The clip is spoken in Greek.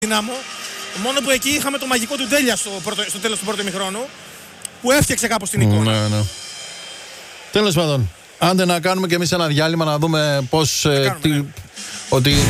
Δυνάμω. Μόνο που εκεί είχαμε το μαγικό του Ντέλια στο τέλος του πρώτου ημιχρόνου, που έφτιαξε κάπως την εικόνα. Ναι. Τέλος πάντων, άντε να κάνουμε και εμείς ένα διάλειμμα να δούμε πώς. Ότι